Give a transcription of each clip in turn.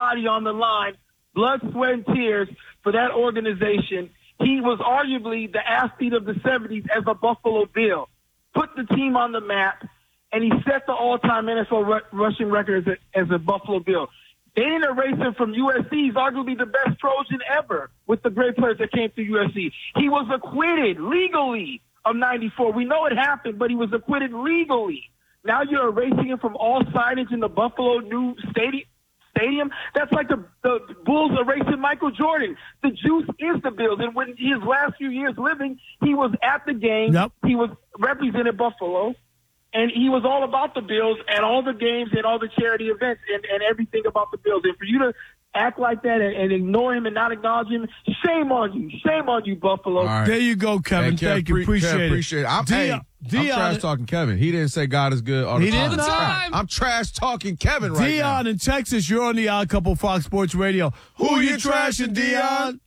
body on the line, blood, sweat, and tears for that organization. He was arguably the athlete of the 70s as a Buffalo Bill. Put the team on the map, and he set the all-time NFL rushing record as a Buffalo Bill. They didn't erase him from USC. He's arguably the best Trojan ever with the great players that came through USC. He was acquitted legally of 94. We know it happened, but he was acquitted legally. Now you're erasing him from all signage in the Buffalo new stadium. That's like the Bulls erasing Michael Jordan. The juice is the Bills. And when his last few years living, he was at the game. Yep. He was represented Buffalo. And he was all about the Bills and all the games and all the charity events and everything about the Bills. And for you to act like that and ignore him and not acknowledge him, shame on you. Shame on you, Buffalo. Right. There you go, Kevin. Thank you. Appreciate it. I'm trash talking Kevin. He didn't say God is good all the time. He did not. I'm trash talking Kevin right now. Dion in Texas, you're on the Odd Couple Fox Sports Radio. Who you trashing, Dion?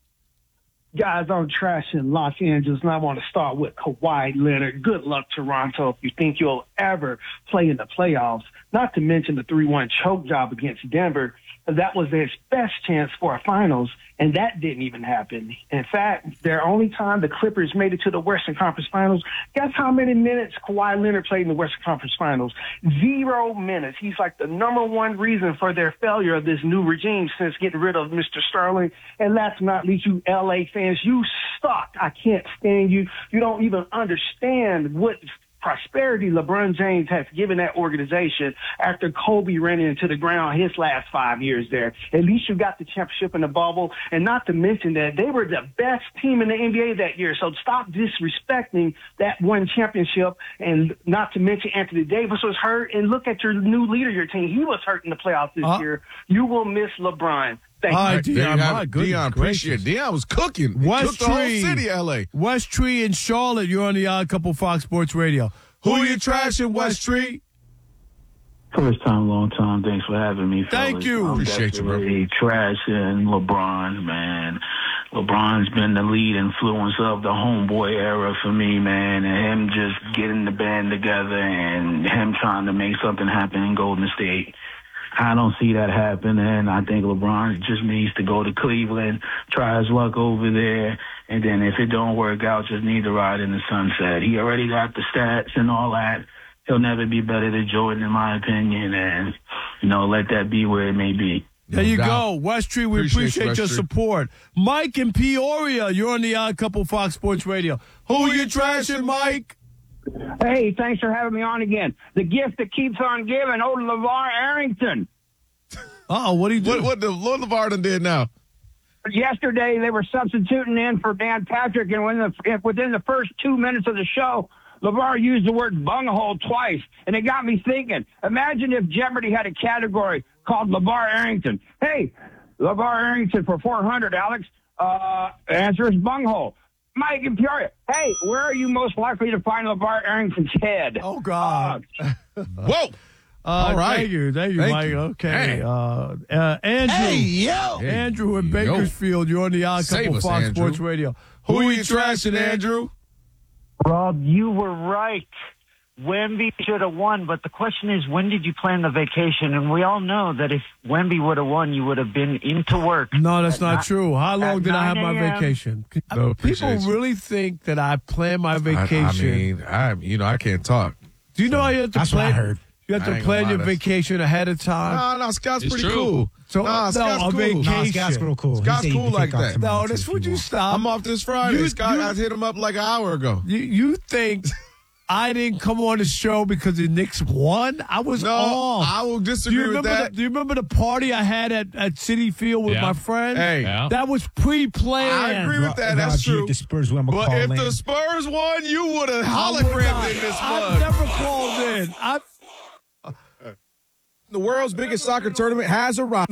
Guys, I'm trashing Los Angeles, and I want to start with Kawhi Leonard. Good luck, Toronto, if you think you'll ever play in the playoffs. Not to mention the 3-1 choke job against Denver. That was their best chance for a finals, and that didn't even happen. In fact, their only time the Clippers made it to the Western Conference Finals, guess how many minutes Kawhi Leonard played in the Western Conference Finals? 0 minutes. He's like the number one reason for their failure of this new regime since getting rid of Mr. Sterling. And last but not least, you LA fans, you suck. I can't stand you. You don't even understand what prosperity LeBron James has given that organization after Kobe ran into the ground his last 5 years there. At least you got the championship in the bubble, and not to mention that they were the best team in the NBA that year. So stop disrespecting that one championship, and not to mention Anthony Davis was hurt, and look at your new leader of your team. He was hurt in the playoffs this year. You will miss LeBron. Thank you. Dion, appreciate it. Dion was cooking. West Cooked the whole Tree, city, L.A. West Tree in Charlotte, you're on the Odd Couple Fox Sports Radio. Who you trashing, West Tree? First time, long time. Thanks for having me, fellas. Thank you. Appreciate you, bro. Trashing LeBron, man. LeBron's been the lead influence of the homeboy era for me, man. And him just getting the band together and him trying to make something happen in Golden State. I don't see that happening. I think LeBron just needs to go to Cleveland, try his luck over there, and then if it don't work out, just need to ride in the sunset. He already got the stats and all that. He'll never be better than Jordan, in my opinion, and, let that be where it may be. There you go. West Tree, we appreciate your support. Mike in Peoria, you're on the Odd Couple Fox Sports Radio. Who you trashing, Mike? Hey, thanks for having me on again. The gift that keeps on giving, old LeVar Arrington. Uh-oh, what do you do? What LeVar done did now? Yesterday, they were substituting in for Dan Patrick, and within the first 2 minutes of the show, LeVar used the word bunghole twice, and it got me thinking. Imagine if Jeopardy had a category called LeVar Arrington. Hey, LeVar Arrington for 400, Alex. Answer is bunghole. Mike in Peoria. Hey, where are you most likely to find LeVar Arrington's head? Oh, God. Whoa. All right. Thank you, Mike. You. Okay. Andrew. Hey, yo. Andrew in Bakersfield. You're on the Odd Couple Fox Sports Radio. Who are you trashing, Andrew? Rob, you were right. Wemby should have won, but the question is, when did you plan the vacation? And we all know that if Wemby would have won, you would have been into work. No, that's not true. How long did I have my vacation? No, people really think that I plan my vacation. I can't talk. Do you know you have to That's what I heard. You have to plan your vacation ahead of time. No, Scott's pretty cool. So, Scott's cool. Vacation. Scott's real cool. Scott's cool like that. No, that's what you stop. I'm off this Friday. Scott, I hit him up like an hour ago. You think I didn't come on the show because the Knicks won? I was off. I will disagree with that. Do you remember the party I had at Citi Field with my friend? Hey. That was pre-planned. I agree with that. That's true. The Spurs won, but if the Spurs won, you would have hologrammed in this I've never called in. The world's biggest soccer tournament has arrived.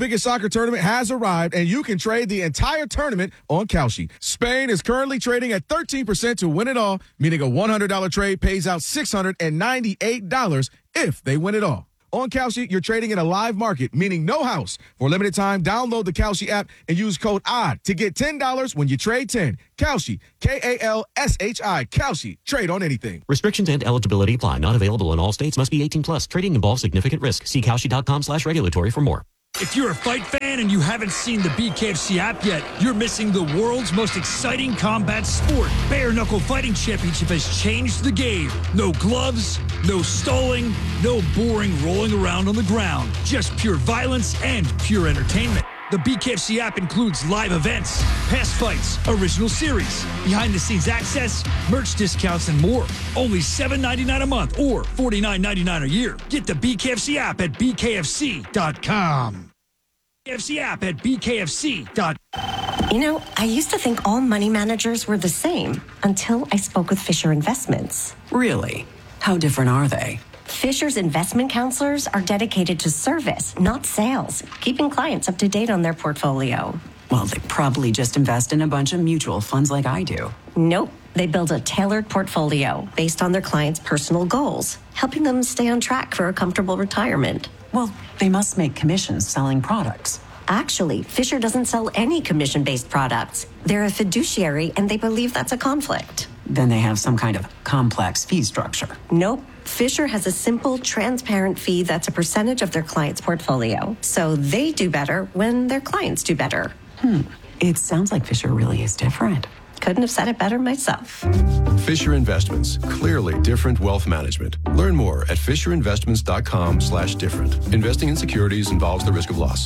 And you can trade the entire tournament on Kalshi. Spain is currently trading at 13% to win it all, meaning a $100 trade pays out $698 if they win it all. On Kalshi, you're trading in a live market, meaning no house. For a limited time, download the Kalshi app and use code ODD to get $10 when you trade 10. Kalshi, Kalshi, Kalshi. Trade on anything. Restrictions and eligibility apply. Not available in all states. Must be 18 plus. Trading involves significant risk. See Kalshi.com/regulatory for more. If you're a fight fan and you haven't seen the BKFC app yet, you're missing the world's most exciting combat sport. Bare Knuckle Fighting Championship has changed the game. No gloves, no stalling, no boring rolling around on the ground. Just pure violence and pure entertainment. The BKFC app includes live events, past fights, original series, behind-the-scenes access, merch discounts, and more. Only $7.99 a month or $49.99 a year. Get the BKFC app at BKFC.com. BKFC app at BKFC.com. You know, I used to think all money managers were the same until I spoke with Fisher Investments. Really? How different are they? Fisher's investment counselors are dedicated to service, not sales, keeping clients up to date on their portfolio. Well, they probably just invest in a bunch of mutual funds like I do. Nope. They build a tailored portfolio based on their clients' personal goals, helping them stay on track for a comfortable retirement. Well, they must make commissions selling products. Actually, Fisher doesn't sell any commission-based products. They're a fiduciary, and they believe that's a conflict. Then they have some kind of complex fee structure. Nope. Fisher has a simple, transparent fee that's a percentage of their client's portfolio. So they do better when their clients do better. It sounds like Fisher really is different. Couldn't have said it better myself. Fisher Investments. Clearly different wealth management. Learn more at FisherInvestments.com/different. Investing in securities involves the risk of loss.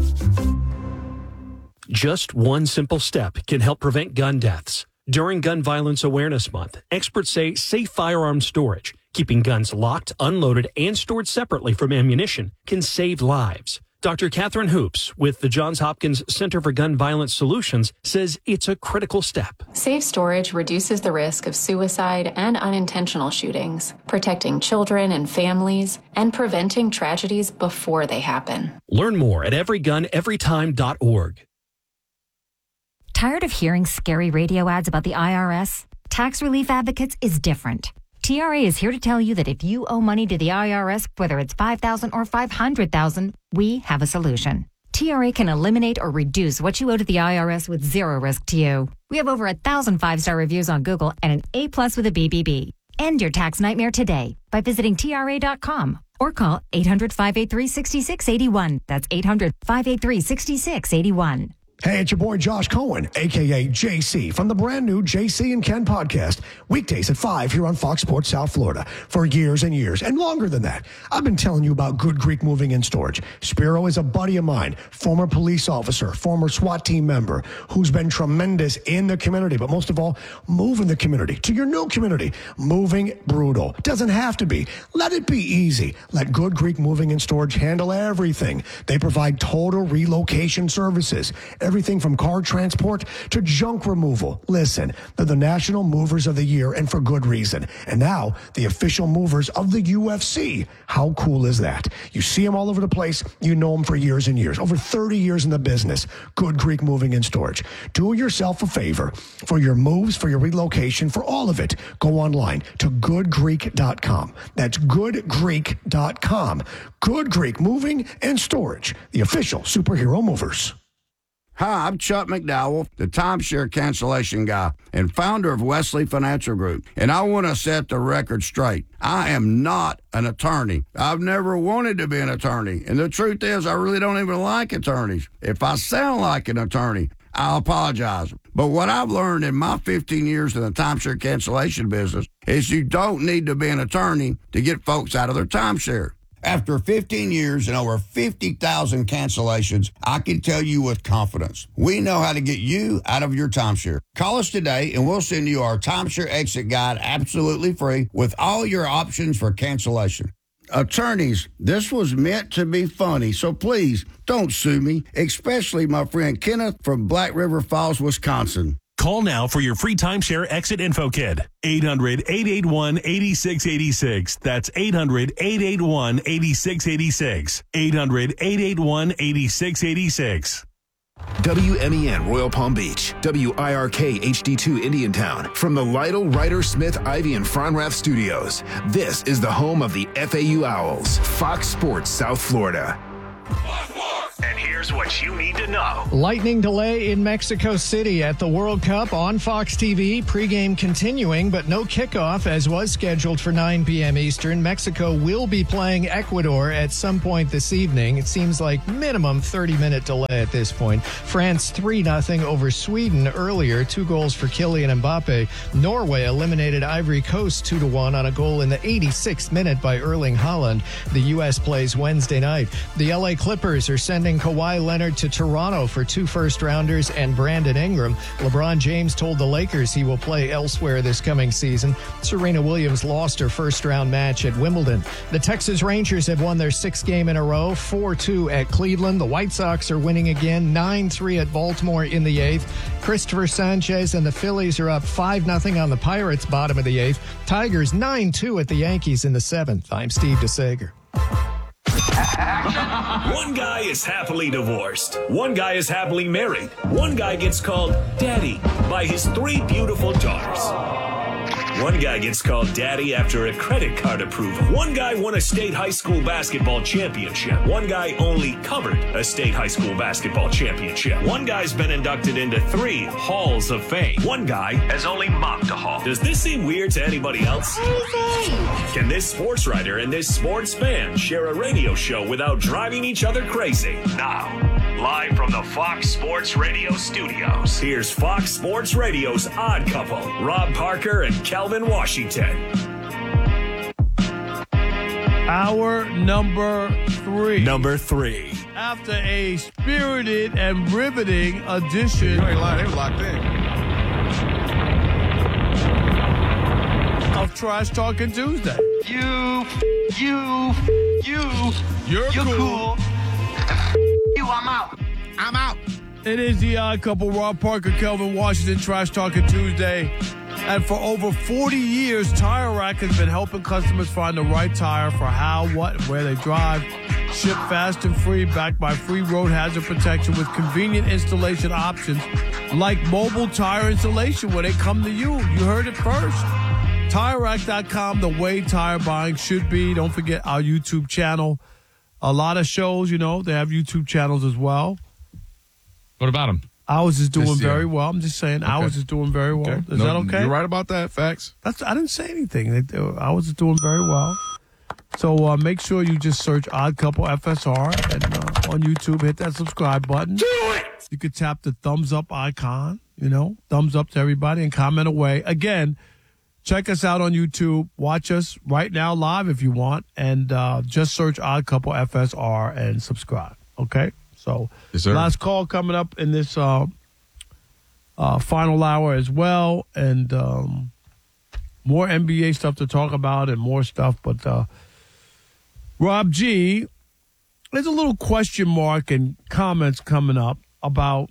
Just one simple step can help prevent gun deaths. During Gun Violence Awareness Month, experts say safe firearm storage, keeping guns locked, unloaded, and stored separately from ammunition, can save lives. Dr. Catherine Hoops with the Johns Hopkins Center for Gun Violence Solutions says it's a critical step. Safe storage reduces the risk of suicide and unintentional shootings, protecting children and families, and preventing tragedies before they happen. Learn more at everyguneverytime.org. Tired of hearing scary radio ads about the IRS? Tax Relief Advocates is different. TRA is here to tell you that if you owe money to the IRS, whether it's $5,000 or $500,000, we have a solution. TRA can eliminate or reduce what you owe to the IRS with zero risk to you. We have over 1,000 5-star reviews on Google and an A+ with a BBB. End your tax nightmare today by visiting TRA.com or call 800-583-6681. That's 800-583-6681. Hey, it's your boy Josh Cohen, a.k.a. JC, from the brand new JC and Ken podcast, weekdays at 5 here on Fox Sports South Florida. For years and years, and longer than that, I've been telling you about Good Greek Moving and Storage. Spiro is a buddy of mine, former police officer, former SWAT team member, who's been tremendous in the community, but most of all, moving the community to your new community. Moving brutal. Doesn't have to be. Let it be easy. Let Good Greek Moving and Storage handle everything. They provide total relocation services. Everything from car transport to junk removal. Listen, they're the National Movers of the Year, and for good reason. And now, the official movers of the UFC. How cool is that? You see them all over the place. You know them for years and years. Over 30 years in the business. Good Greek Moving and Storage. Do yourself a favor. For your moves, for your relocation, for all of it, go online to goodgreek.com. That's goodgreek.com. Good Greek Moving and Storage. The official superhero movers. Hi, I'm Chuck McDowell, the timeshare cancellation guy and founder of Wesley Financial Group. And I want to set the record straight. I am not an attorney. I've never wanted to be an attorney. And the truth is, I really don't even like attorneys. If I sound like an attorney, I'll apologize. But what I've learned in my 15 years in the timeshare cancellation business is you don't need to be an attorney to get folks out of their timeshare. After 15 years and over 50,000 cancellations, I can tell you with confidence, we know how to get you out of your timeshare. Call us today and we'll send you our timeshare exit guide absolutely free with all your options for cancellation. Attorneys, this was meant to be funny, so please don't sue me, especially my friend Kenneth from Black River Falls, Wisconsin. Call now for your free timeshare exit info kit. 800-881-8686. That's 800-881-8686. 800-881-8686. WMEN Royal Palm Beach, WIRK HD2 Indiantown. From the Lytle, Ryder, Smith, Ivy, and Fronrath studios, this is the home of the FAU Owls, Fox Sports South Florida. Fox Sports! And here's what you need to know. Lightning delay in Mexico City at the World Cup on Fox TV. Pregame continuing, but no kickoff as was scheduled for 9 p.m. Eastern. Mexico will be playing Ecuador at some point this evening. It seems like minimum 30-minute delay at this point. France 3-0 over Sweden earlier. 2 goals for Kylian Mbappe. Norway eliminated Ivory Coast 2-1 on a goal in the 86th minute by Erling Haaland. The U.S. plays Wednesday night. The L.A. Clippers are sending Kawhi Leonard to Toronto for 2 first-rounders and Brandon Ingram. LeBron James told the Lakers he will play elsewhere this coming season. Serena Williams lost her first-round match at Wimbledon. The Texas Rangers have won their 6th game in a row, 4-2 at Cleveland. The White Sox are winning again, 9-3 at Baltimore in the 8th. Christopher Sanchez and the Phillies are up 5-0 on the Pirates, bottom of the 8th. Tigers 9-2 at the Yankees in the 7th. I'm Steve DeSager. One guy is happily divorced. One guy is happily married. One guy gets called Daddy by his 3 beautiful daughters. One guy gets called Daddy after a credit card approval. One guy won a state high school basketball championship. One guy only covered a state high school basketball championship. One guy's been inducted into 3 halls of fame. One guy has only mopped a hall. Does this seem weird to anybody else? Can this sports writer and this sports fan share a radio show without driving each other crazy? Now, live from the Fox Sports Radio studios, here's Fox Sports Radio's Odd Couple, Rob Parker and Calvin Washington. Hour number 3. Number 3. After a spirited and riveting edition. You ain't lying, they were locked in. Of Trash Talking Tuesday. You're cool. I'm out. I'm out. It is the Odd Couple, Rob Parker, Kelvin Washington, Trash Talking Tuesday. And for over 40 years, Tire Rack has been helping customers find the right tire for how, what, and where they drive. Ship fast and free, backed by free road hazard protection with convenient installation options like mobile tire installation where they come to you. You heard it first. TireRack.com, the way tire buying should be. Don't forget our YouTube channel. A lot of shows, you know, they have YouTube channels as well. What about them? Ours is doing very well. I'm just saying, ours is doing very well. Okay. Is that okay? You're right about that. Facts. I didn't say anything. Ours is doing very well. So make sure you just search Odd Couple FSR and on YouTube, hit that subscribe button. Do it! You could tap the thumbs up icon, you know, thumbs up to everybody and comment away. Again, check us out on YouTube. Watch us right now live if you want. And just search Odd Couple FSR and subscribe. Okay? So last call coming up in this final hour as well. And more NBA stuff to talk about and more stuff. But Rob G, there's a little question mark and comments coming up about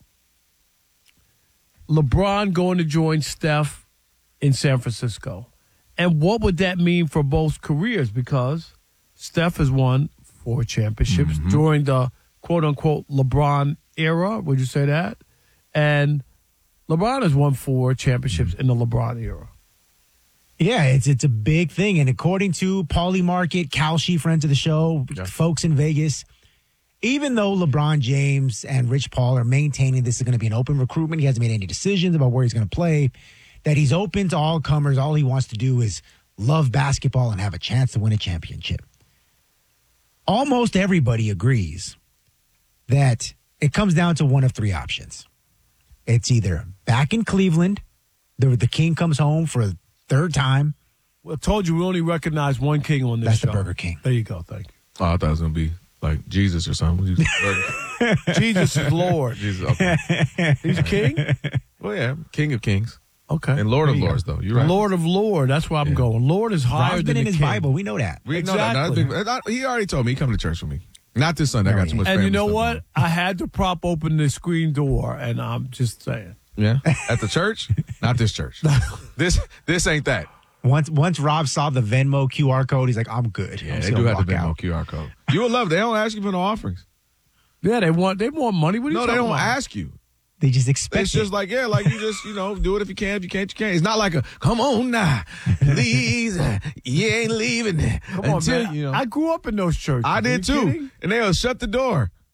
LeBron going to join Steph in San Francisco. And what would that mean for both careers? Because Steph has won 4 championships during the quote-unquote LeBron era. Would you say that? And LeBron has won 4 championships in the LeBron era. Yeah, it's a big thing. And according to Paulie Market, Kalshi, friends of the show, folks in Vegas, even though LeBron James and Rich Paul are maintaining this is going to be an open recruitment, he hasn't made any decisions about where he's going to play, that he's open to all comers. All he wants to do is love basketball and have a chance to win a championship. Almost everybody agrees that it comes down to one of 3 options. It's either back in Cleveland, the king comes home for a 3rd time. Well, I told you we only recognize one king on this That's show. the Burger King. There you go. Thank you. Oh, I thought it was going to be like Jesus or something. Jesus is Lord. Jesus, okay. He's king? Well, yeah, King of Kings. Okay. And Lord of Lords, though. You're right. Lord of Lord. That's where I'm going. Lord is higher Rob's than been in the his king. Bible. We know that. We Exactly. know that. He already told me he come to church with me. Not this Sunday. I got too much And family you know stuff what? on. I had to prop open the screen door, and I'm just saying. Yeah? At the church? Not this church. This ain't that. Once Rob saw the Venmo QR code, he's like, I'm good. Yeah, they do have the Venmo QR code. You will love it. They don't ask you for no offerings. Yeah, they want money. What are you No, talking they don't about? ask you. They just expect It's just like, yeah, like you just, do it if you can. If you can't, you can't. It's not like a, come on now, please, you ain't leaving Come on, until, man. I grew up in those churches. I Are did you too. kidding? And they'll shut the door.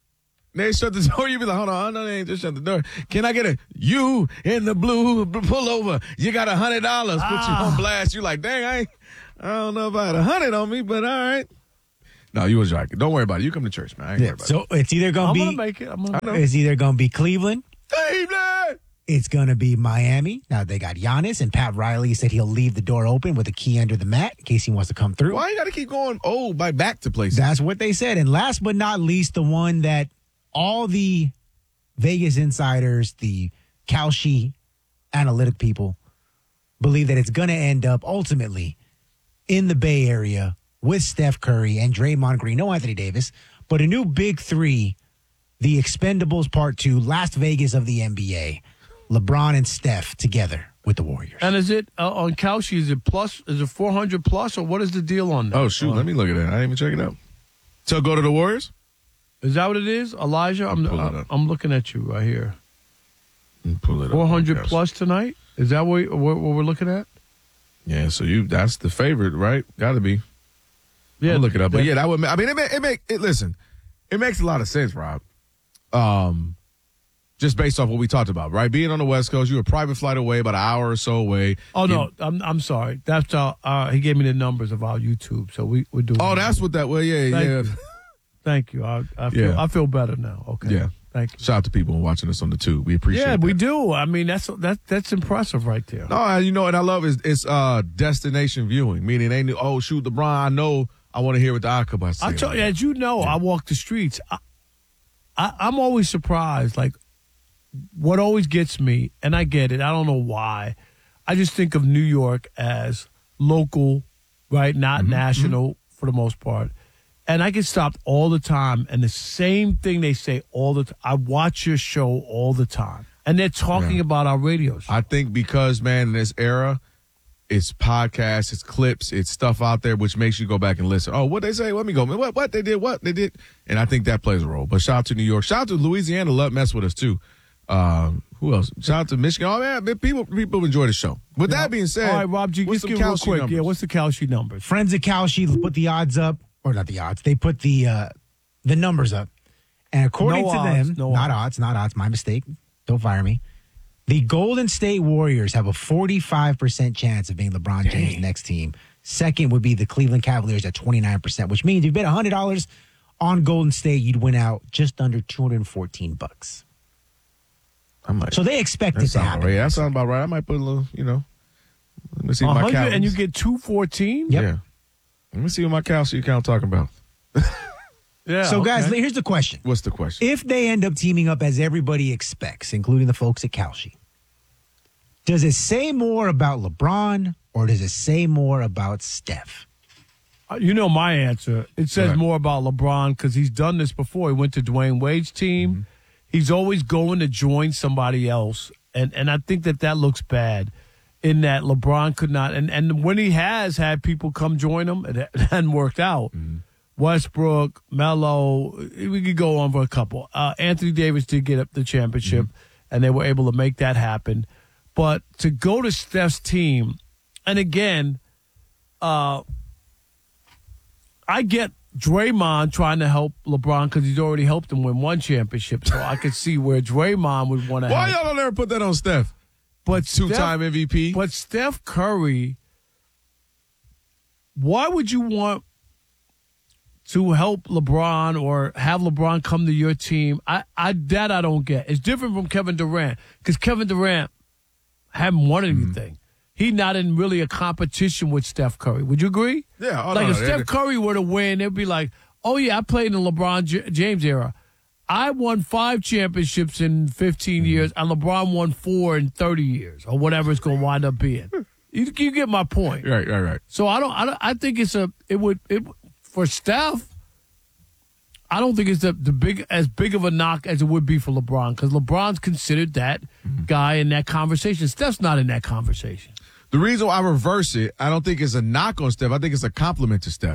They shut the door. You be like, hold on, no, they ain't just shut the door. Can I get a you in the blue pull over? You got $100. Put you on blast. You like, dang, I don't know if I had 100 on me, but all right. No, you was right. Don't worry about it. You come to church, man. I ain't worried about So it's either going to be. I'm gonna make it. It's either going to be Cleveland. Cleveland. It's going to be Miami. Now they got Giannis, and Pat Riley said he'll leave the door open with a key under the mat in case he wants to come through. Why you got to keep going? Back to places. That's what they said. And last but not least, the one that all the Vegas insiders, the Kalshi analytic people, believe that it's going to end up ultimately in the Bay Area with Steph Curry and Draymond Green. No Anthony Davis, but a new big three, the Expendables Part 2, Las Vegas of the NBA. LeBron and Steph together with the Warriors. And is it on Kalshi? Is it plus? Is it 400 plus, or what is the deal on that? Oh shoot, let me look at that. I didn't even check it out. So go to the Warriors. Is that what it is, Elijah? I'm looking at you right here. Pull it up. 400 plus tonight. Is that what we're looking at? Yeah. So that's the favorite, right? Got to be. Yeah. I'll look it up, but yeah, that would. I mean, listen, it makes a lot of sense, Rob. Just based off what we talked about, right? Being on the West Coast, you're a private flight away, about an hour or so away. Oh, no, I'm sorry. That's he gave me the numbers of our YouTube, so we're doing. Oh, that's what that. Well, yeah. Thank you. I feel better now. Okay. Yeah. Thank you. Shout out to people watching us on the tube. We appreciate it. Yeah, we do. I mean, that's impressive right there. No, you know what I love is it's destination viewing, meaning they knew, shoot, LeBron, I know I want to hear what the Aqaba say. I tell you, as you know, I walk the streets. I'm always surprised, like, what always gets me, and I get it, I don't know why, I just think of New York as local, right, not national for the most part. And I get stopped all the time, and the same thing they say all the time. I watch your show all the time, and they're talking about our radio show. I think because, man, in this era, it's podcasts, it's clips, it's stuff out there which makes you go back and listen. Oh, what they say? Let me go. What they did? And I think that plays a role. But shout out to New York. Shout out to Louisiana. Love mess with us, too. Who else? Shout out to Michigan. Oh, man, people enjoy the show. With that being said, all right, Rob G, just get real quick. Numbers? Yeah, what's the Kalshi numbers? Friends at Kalshi put the odds up, or not the odds. They put the numbers up, and according to them, not odds, my mistake. Don't fire me. The Golden State Warriors have a 45% chance of being LeBron James' next team. Second would be the Cleveland Cavaliers at 29%, which means if you bet $100 on Golden State, you'd win out just under $214. So they expect it to happen. Right. Yeah, that sounds about right. I might put a little, let me see my Cavs. And you get 214? Yep. Yeah. Let me see what my Kalshi account talking about. Yeah. So, guys, here's the question. What's the question? If they end up teaming up as everybody expects, including the folks at Kalshi, does it say more about LeBron or does it say more about Steph? You know my answer. It says more about LeBron because he's done this before. He went to Dwayne Wade's team. Mm-hmm. He's always going to join somebody else. And I think that looks bad in that LeBron could not. And when he has had people come join him, it hadn't worked out. Mm-hmm. Westbrook, Melo, we could go on for a couple. Anthony Davis did get up the championship, and they were able to make that happen. But to go to Steph's team, and again, I get Draymond trying to help LeBron because he's already helped him win one championship. So I could see where Draymond would want to help. Why y'all don't ever put that on Steph? But two-time MVP. But Steph Curry, why would you want to help LeBron or have LeBron come to your team? I don't get. It's different from Kevin Durant because Kevin Durant haven't won anything. He's not in really a competition with Steph Curry. Would you agree? Yeah. If Steph Curry were to win, it'd be like, oh, yeah, I played in the LeBron James era. I won 5 championships in 15 years, and LeBron won 4 in 30 years, or whatever it's going to wind up being. You get my point. Right. So I think for Steph, I don't think it's as big of a knock as it would be for LeBron because LeBron's considered that guy in that conversation. Steph's not in that conversation. The reason why I reverse it, I don't think it's a knock on Steph. I think it's a compliment to Steph.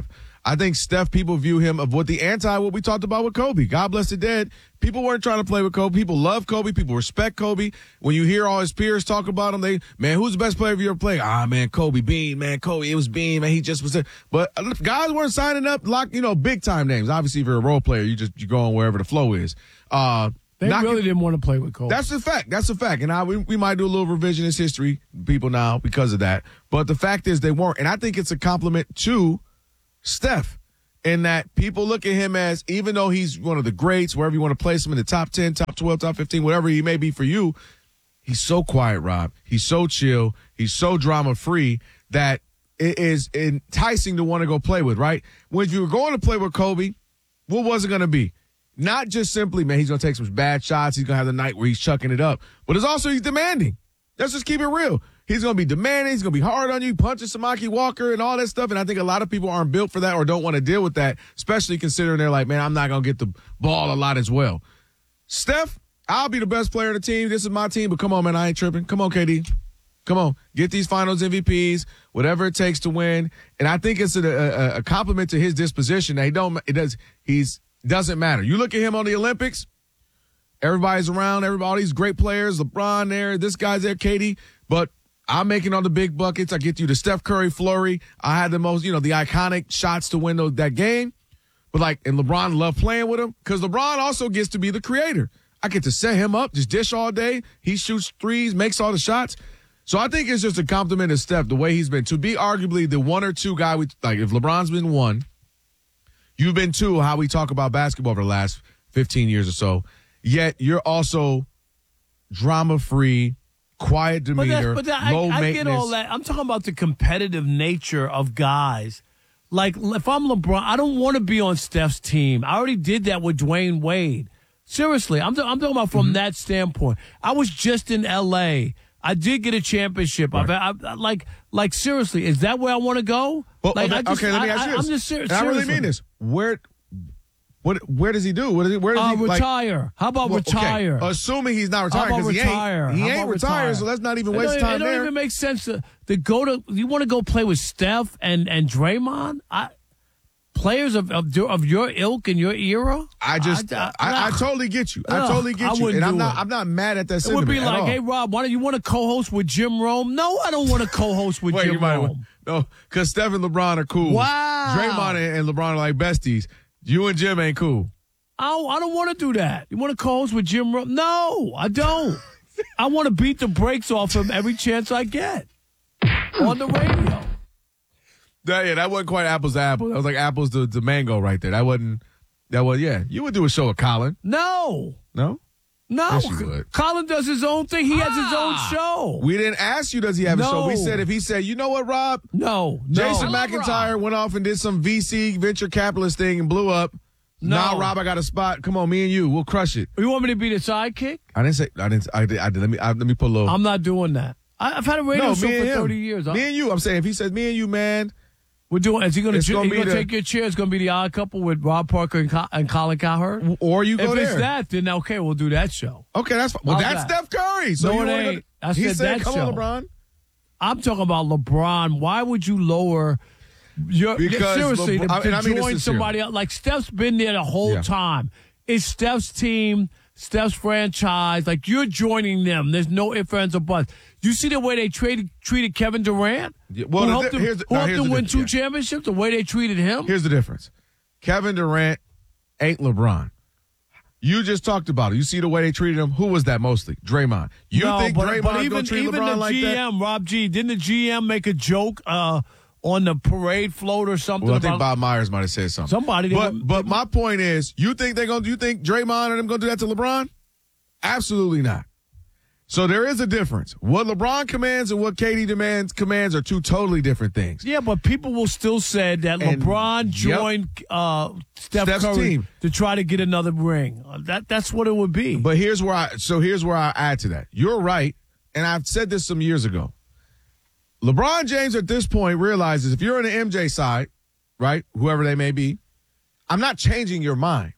I think Steph, people view him of what we talked about with Kobe. God bless the dead. People weren't trying to play with Kobe. People love Kobe. People respect Kobe. When you hear all his peers talk about him, man, who's the best player you ever played? Man, Kobe Bean, man, Kobe. It was Bean, man. He just was there. But guys weren't signing up big time names. Obviously, if you're a role player, you go on wherever the flow is. They really didn't want to play with Kobe. That's a fact. And we might do a little revisionist history, people now, because of that. But the fact is they weren't. And I think it's a compliment to Steph in that people look at him as, even though he's one of the greats, wherever you want to place him in the top 10, top 12, top 15, whatever he may be for you, he's so quiet, Rob. He's so chill. He's so drama-free that it is enticing to want to go play with, right? When you were going to play with Kobe, what was it going to be? Not just simply, man, he's going to take some bad shots. He's going to have the night where he's chucking it up. But it's also he's demanding. Let's just keep it real. He's going to be demanding. He's going to be hard on you, punching Samaki Walker and all that stuff. And I think a lot of people aren't built for that or don't want to deal with that, especially considering they're like, man, I'm not going to get the ball a lot as well. Steph, I'll be the best player on the team. This is my team. But come on, man, I ain't tripping. Come on, KD. Come on. Get these finals MVPs, whatever it takes to win. And I think it's a compliment to his disposition that doesn't matter. You look at him on the Olympics, everybody's around, all these great players, LeBron there, this guy's there, KD, but I'm making all the big buckets. I get you the Steph Curry flurry. I had the most, the iconic shots to win that game. But and LeBron loved playing with him because LeBron also gets to be the creator. I get to set him up, just dish all day. He shoots threes, makes all the shots. So I think it's just a compliment to Steph, the way he's been. To be arguably the one or two guy, if LeBron's been one, you've been two, how we talk about basketball over the last 15 years or so. Yet you're also drama-free, quiet demeanor, low maintenance. I get all that. I'm talking about the competitive nature of guys. Like, if I'm LeBron, I don't want to be on Steph's team. I already did that with Dwayne Wade. Seriously, I'm talking about from that standpoint. I was just in L.A. I did get a championship. Right. Seriously, is that where I want to go? Well, let me ask you this. I'm just serious. I really mean this. Where does he do? Where does he retire? How about retire? Okay. Assuming he's not retiring, because he ain't retired, so let's not even waste time there. It don't even make sense to go to. You want to go play with Steph and Draymond? Players of your ilk and your era? I totally get you. I totally get you. And I'm not mad at that sentiment. It would be like, hey, Rob, why don't you want to co-host with Jim Rome? No, I don't want to co-host with Jim Rome. No, because Steph and LeBron are cool. Wow. Draymond and LeBron are like besties. You and Jim ain't cool. I don't want to do that. You want to co-host with Jim Rome? No, I don't. I want to beat the brakes off him every chance I get on the radio. That wasn't quite apples to apples. That was like apples to mango right there. That wasn't. You would do a show with Colin. No. Yes, you would. Colin does his own thing. He has his own show. We didn't ask you, does he have a show? We said, if he said, you know what, Rob? No. Jason McIntyre went off and did some VC venture capitalist thing and blew up. No. Nah, Rob, I got a spot. Come on, me and you, we'll crush it. You want me to be the sidekick? I didn't. Let me put a little. I'm not doing that. I've had a radio show for 30 years. Me and you. I'm saying, if he says me and you, man. We're doing. Is he going to take your chair? It's going to be the Odd Couple with Rob Parker and Colin Cowherd. Or you go there. If it's that, then okay, we'll do that show. Okay, that's fine. Well, that's Steph Curry. So no, it ain't. I said that come show. on, LeBron. I'm talking about LeBron. Why would you lower your seriously to join somebody else? Like Steph's been there the whole time. It's Steph's team, Steph's franchise. Like you're joining them. There's no ifs, ands, or buts. You see the way they treated Kevin Durant? Well, who helped him win 2 championships? The way they treated him? Here's the difference. Kevin Durant ain't LeBron. You just talked about it. You see the way they treated him? Who was that mostly? Draymond. Think Draymond going to treat LeBron like that? Even the GM, Rob G., didn't the GM make a joke on the parade float or something? Well, I think Bob Myers might have said something. Somebody. But my point is, you think Draymond and them going to do that to LeBron? Absolutely not. So there is a difference. What LeBron commands and what KD commands are two totally different things. Yeah, but people will still say that LeBron joined Steph's Curry team to try to get another ring. That's what it would be. But here's where I add to that. You're right, and I've said this some years ago. LeBron James at this point realizes if you're on the MJ side, right, whoever they may be, I'm not changing your mind.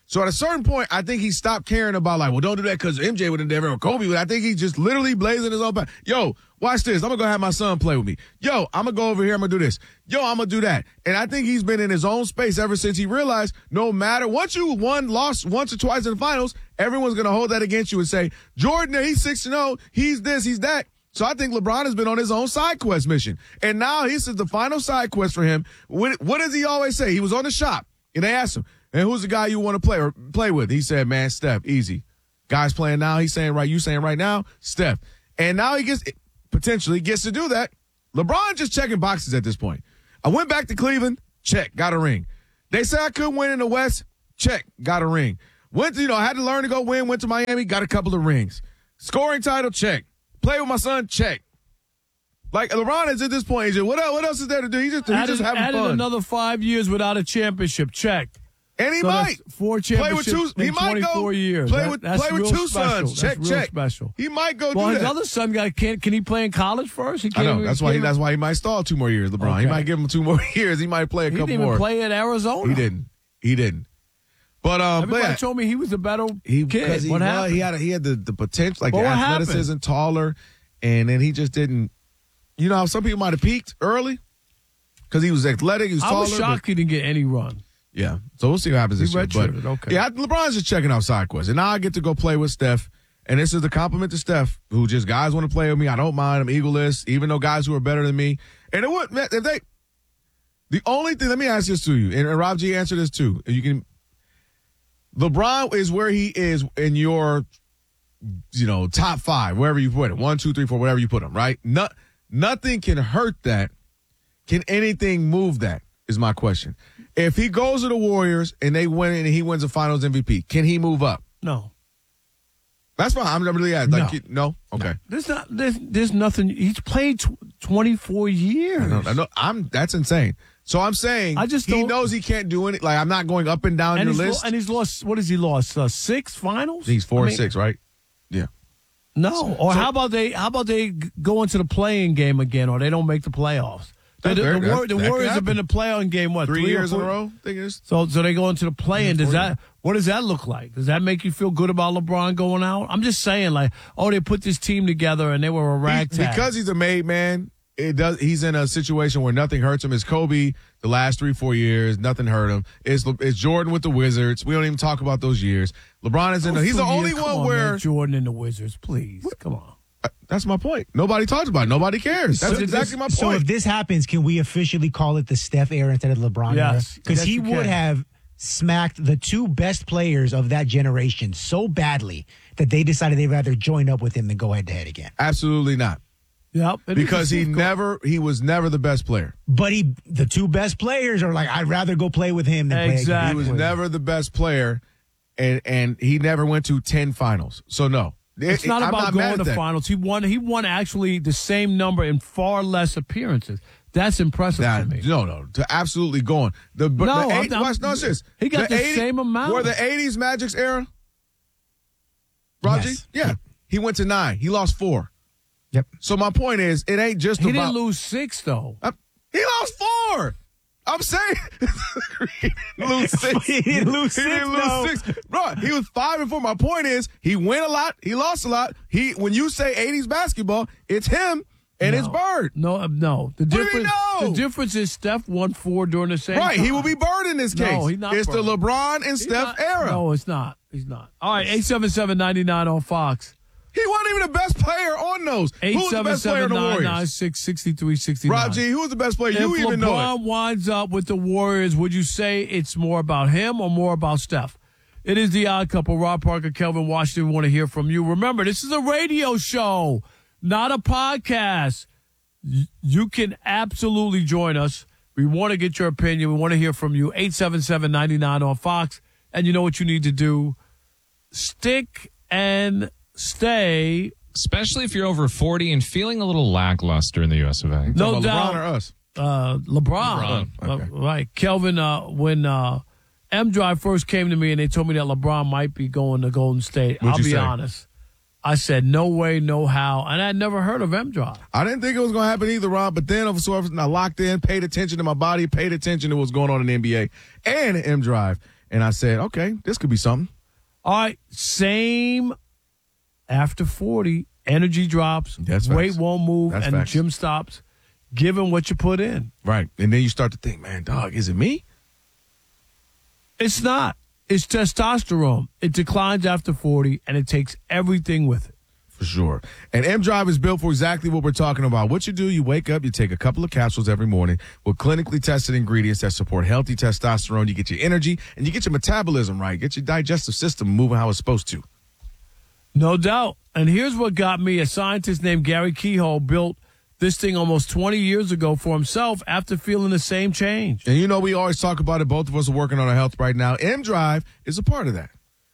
So at a certain point, I think he stopped caring about like, well, don't do that because MJ would have never or Kobe would. I think he just literally blazing his own path. Yo, watch this. I'm going to go have my son play with me. Yo, I'm going to go over here. I'm going to do this. Yo, I'm going to do that. And I think he's been in his own space ever since he realized no matter once you lost once or twice in the finals, everyone's going to hold that against you and say, Jordan, he's 6-0. He's this, he's that. So I think LeBron has been on his own side quest mission. And now this is the final side quest for him. What does he always say? He was on the shop and they asked him, and who's the guy you want to play with? He said, man, Steph, easy. Guys playing now. He's saying right. You saying right now, Steph. And now he potentially gets to do that. LeBron just checking boxes at this point. I went back to Cleveland. Check. Got a ring. They said I couldn't win in the West. Check. Got a ring. Went to, I had to learn to go win. Went to Miami. Got a couple of rings. Scoring title. Check. Play with my son. Check. Like LeBron is at this point. AJ, what else is there to do? He's just having fun. Added another 5 years without a championship. Check. And he might 4 championships in 24 years. Play with two sons. Check. Special. He might go do that. Well, his other son can he play in college first? He can't. I know. That's why he might stall 2 more years. LeBron. Okay. He might give him 2 more years. He might play a couple more. He didn't even play at Arizona. He didn't. But everybody told me he was a better kid. What happened? He had the potential, like the athleticism, taller, and then he just didn't. You know how some people might have peaked early because he was athletic. He was taller. I was shocked he didn't get any run. Yeah, so we'll see what happens this year. But okay. Yeah, LeBron's just checking out side quests, and now I get to go play with Steph. And this is the compliment to Steph, who just guys want to play with me. I don't mind. I'm egoless, even though guys who are better than me. And it would if they. The only thing, let me ask this to you, and Rob G answer this too. You can. LeBron is where he is in your, top 5, wherever you put it, 1, 2, 3, 4, whatever you put him, right? Nothing can hurt that. Can anything move that? Is my question. If he goes to the Warriors and they win and he wins a Finals MVP, can he move up? No. That's fine. I'm really asking. No. Okay. There's nothing. He's played 24 years. I know. That's insane. So I'm saying he knows he can't do anything. Like, I'm not going up and down your list. And he's lost. What has he lost? 6 finals. He's 4-6, right? Yeah. No. Or how about they go into the play-in game again, or they don't make the playoffs? The Warriors have been in the play-in game, 3 years in a row? I think it is. So they go into the play-in. What does that look like? Does that make you feel good about LeBron going out? I'm just saying, they put this team together and they were a ragtag. Because he's a made man, he's in a situation where nothing hurts him. It's Kobe the last 3-4 years. Nothing hurt him. It's Jordan with the Wizards. We don't even talk about those years. LeBron is he's the only one where. Man, Jordan and the Wizards, please. Come on. That's my point. Nobody talks about it. Nobody cares. That's exactly my point. So if this happens, can we officially call it the Steph era instead of LeBron era? Because he would have smacked the 2 best players of that generation so badly that they decided they'd rather join up with him than go head-to-head again. Absolutely not. Yep. Because he was never the best player. But the 2 best players are like, I'd rather go play with him than play against him. He was never the best player, and he never went to 10 finals. So no. It's not about going to finals. He won actually the same number in far less appearances. That's impressive to me. No, to absolutely going. He got the same amount. Were the 80s Magic's era? Roger? Yes. Yeah. He went to 9. He lost 4. Yep. So my point is, it ain't just He didn't lose 6, though. He lost 4. I'm saying he didn't lose 6. He didn't lose 6. Bro, he was 5-4. My point is, he win a lot. He lost a lot. When you say 80s basketball, it's him and it's Bird. No. The difference is Steph won 4 during the same time. He will be Bird in this case. No, he's not. It's Bird. the LeBron and Steph era. No, it's not. He's not. All right, 877-99 on Fox. He wasn't even the best player on those. Who was the best player in the Warriors? 877-996-6369. Rob G, who was the best player? You even know it. If LeBron winds up with the Warriors, would you say it's more about him or more about Steph? It is the Odd Couple. Rob Parker, Kelvin Washington, we want to hear from you. Remember, this is a radio show, not a podcast. You can absolutely join us. We want to get your opinion. We want to hear from you. 877-99 on Fox. And you know what you need to do? Stick and stay. Especially if you're over 40 and feeling a little lackluster in the U.S. of A. No doubt. LeBron or us? LeBron. Okay. Right. Kelvin, when M-Drive first came to me and they told me that LeBron might be going to Golden State, I'll be honest. I said, no way, no how. And I'd never heard of M-Drive. I didn't think it was going to happen either, Rob. But then, I locked in, paid attention to my body, paid attention to what's going on in the NBA and M-Drive. and I said, okay, this could be something. All right, same after 40, energy drops, weight won't move, and the gym stops, given what you put in. Right, and then you start to think, man, dog, is it me? It's not. It's testosterone. It declines after 40, and it takes everything with it. For sure. And M-Drive is built for exactly what we're talking about. What you do, you wake up, you take a couple of capsules every morning with clinically tested ingredients that support healthy testosterone. You get your energy, and you get your metabolism right. Get your digestive system moving how it's supposed to. No doubt. And here's what got me. A scientist named Gary Keyhole built this thing almost 20 years ago for himself after feeling the same change. And you know, we always talk about it. Both of us are working on our health right now. M-Drive is a part of that.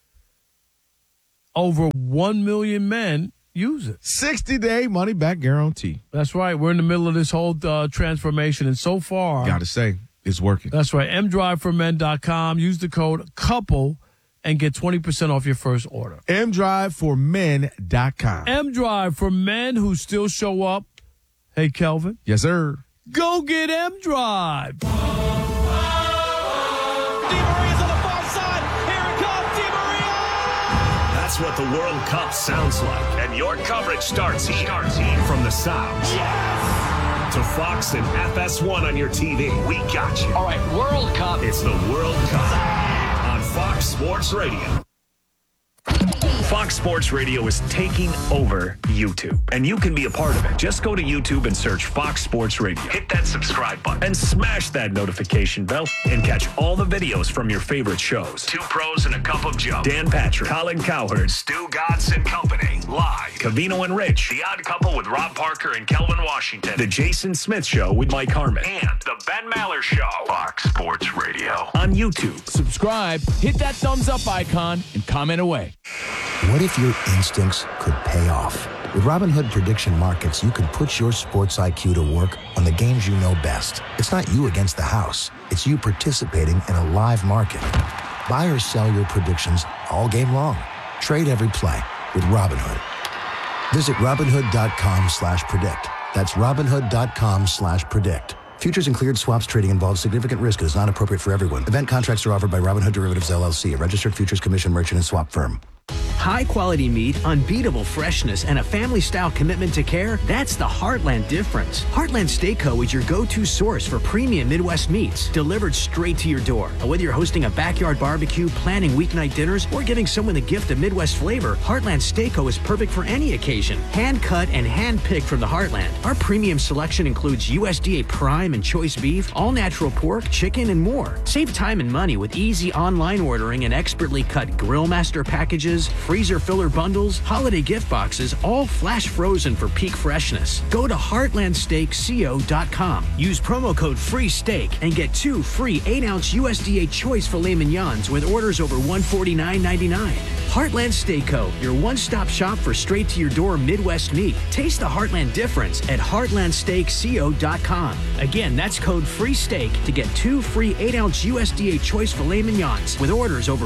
Over 1 million men use it. 60-day money-back guarantee. That's right. We're in the middle of this whole transformation, and so far, got to say, it's working. That's right. mdriveformen.com. Use the code COUPLE and get 20% off your first order. mdriveformen.com. M-Drive for men who still show up. Hey, Kelvin. Yes, sir. Go get M-Drive. That's what the World Cup sounds like. And your coverage starts here. From the sounds. Yes! To Fox and FS1 on your TV. We got you. All right, World Cup. It's the World Cup on Fox Sports Radio. Fox Sports Radio is taking over YouTube, and you can be a part of it. Just go to YouTube and search Fox Sports Radio. Hit that subscribe button and smash that notification bell and catch all the videos from your favorite shows. Two Pros and a Cup of Joe. Dan Patrick, Colin Cowherd, Stu Gatz and Company. Live. Covino and Rich. The Odd Couple with Rob Parker and Kelvin Washington. The Jason Smith Show with Mike Harmon. And the Ben Maller Show. Fox Sports Radio. On YouTube. Subscribe, hit that thumbs up icon, and comment away. What if your instincts could pay off? With Robinhood Prediction Markets, you can put your sports IQ to work on the games you know best. It's not you against the house. It's you participating in a live market. Buy or sell your predictions all game long. Trade every play with Robinhood. Visit Robinhood.com/predict. That's Robinhood.com/predict. Futures and cleared swaps trading involves significant risk and is not appropriate for everyone. Event contracts are offered by Robinhood Derivatives LLC, a registered futures commission merchant and swap firm. High-quality meat, unbeatable freshness, and a family-style commitment to care, that's the Heartland difference. Heartland Steak Co. is your go-to source for premium Midwest meats, delivered straight to your door. And whether you're hosting a backyard barbecue, planning weeknight dinners, or giving someone the gift of Midwest flavor, Heartland Steak Co. is perfect for any occasion. Hand-cut and hand-picked from the Heartland. Our premium selection includes USDA Prime and Choice Beef, all-natural pork, chicken, and more. Save time and money with easy online ordering and expertly cut Grill Master packages, freezer filler bundles, holiday gift boxes, all flash frozen for peak freshness. Go to heartlandsteakco.com. Use promo code FREESTEAK and get 2 free 8-ounce USDA Choice filet mignons with orders over $149.99. Heartland Steak Co., your one-stop shop for straight-to-your-door Midwest meat. Taste the Heartland difference at heartlandsteakco.com. Again, that's code FREESTEAK to get 2 free 8-ounce USDA Choice filet mignons with orders over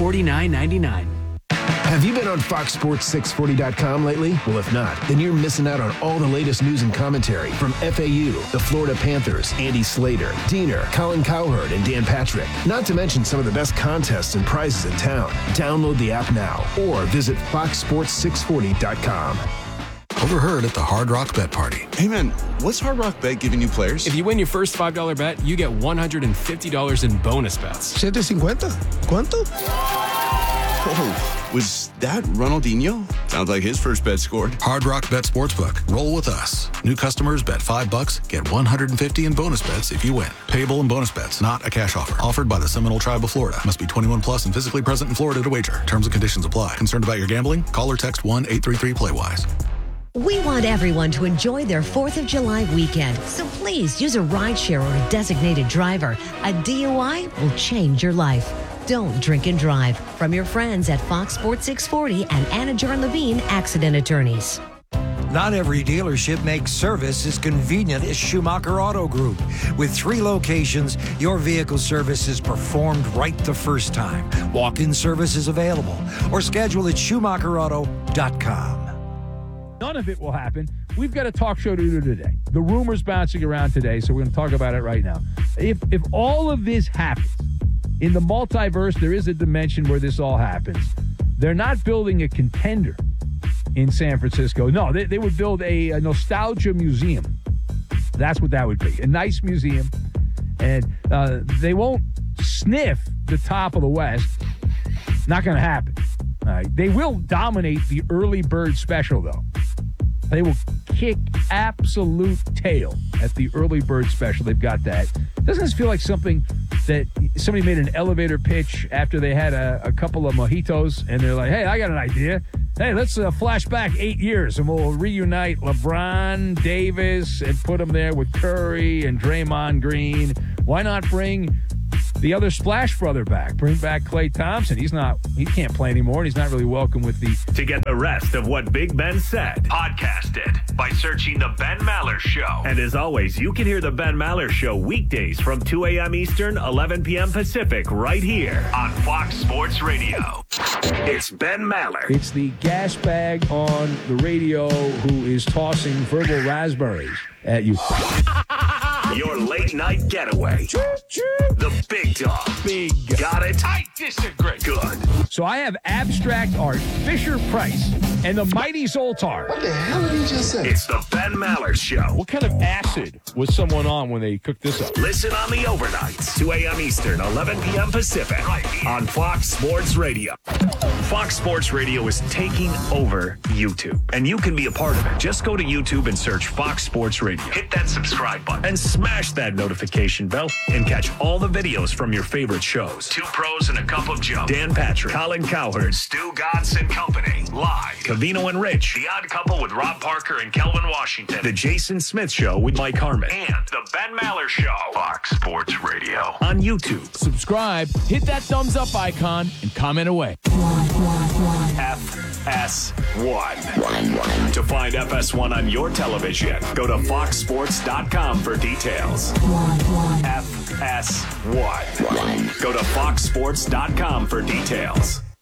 $149.99. Have you been on FoxSports640.com lately? Well, if not, then you're missing out on all the latest news and commentary from FAU, the Florida Panthers, Andy Slater, Diener, Colin Cowherd, and Dan Patrick. Not to mention some of the best contests and prizes in town. Download the app now or visit FoxSports640.com. Overheard at the Hard Rock Bet Party. Hey man, what's Hard Rock Bet giving you players? If you win your first $5 bet, you get $150 in bonus bets. $750? ¿Cuánto? Oh, was that Ronaldinho? Sounds like his first bet scored. Hard Rock Bet Sportsbook. Roll with us. New customers bet $5, get $150 in bonus bets if you win. Payable in bonus bets, not a cash offer. Offered by the Seminole Tribe of Florida. Must be 21 plus and physically present in Florida to wager. Terms and conditions apply. Concerned about your gambling? Call or text 1-833-PLAY-WISE. We want everyone to enjoy their 4th of July weekend, so please use a rideshare or a designated driver. A DUI will change your life. Don't drink and drive. From your friends at Fox Sports 640 and Anna Jarn Levine Accident Attorneys. Not every dealership makes service as convenient as Schumacher Auto Group. With 3 locations, your vehicle service is performed right the first time. Walk-in service is available or schedule at SchumacherAuto.com. None of it will happen. We've got a talk show to do today. The rumors bouncing around today, so we're going to talk about it right now. If all of this happens, in the multiverse, there is a dimension where this all happens. They're not building a contender in San Francisco. No, they would build a nostalgia museum. That's what that would be. A nice museum. And they won't sniff the top of the West. Not going to happen. All right. They will dominate the early bird special, though. They will kick absolute tail at the early bird special. They've got that. Doesn't this feel like something that somebody made an elevator pitch after they had a couple of mojitos, and they're like, hey, I got an idea. Hey, let's flash back 8 years, and we'll reunite LeBron, Davis, and put them there with Curry and Draymond Green. Why not bring the other Splash brother back? Bring back Klay Thompson. He can't play anymore, and he's not really welcome with the... To get the rest of what Big Ben said, podcast it by searching The Ben Maller Show. And as always, you can hear The Ben Maller Show weekdays from 2 a.m. Eastern, 11 p.m. Pacific, right here on Fox Sports Radio. It's Ben Maller. It's the gas bag on the radio who is tossing verbal raspberries at you. Your late night getaway. The big dog. Big. Got it? I disagree. Good. So I have abstract art, Fisher Price, and the mighty Zoltar. What the hell did he just say? It's the Ben Maller Show. What kind of acid was someone on when they cooked this up? Listen on the overnights, 2 a.m. Eastern, 11 p.m. Pacific, right here on Fox Sports Radio. Fox Sports Radio is taking over YouTube, and you can be a part of it. Just go to YouTube and search Fox Sports Radio. Hit that subscribe button and smash that notification bell and catch all the videos from your favorite shows. Two Pros and a Cup of Joe. Dan Patrick, Colin Cowherd, Stu Gatz and Company. Live. Covino and Rich. The Odd Couple with Rob Parker and Kelvin Washington. The Jason Smith Show with Mike Harmon. And the Ben Maller Show. Fox Sports Radio. On YouTube. Subscribe, hit that thumbs up icon, and comment away. FS1. To find FS1 on your television, go to foxsports.com for details. FS1. Go to foxsports.com for details.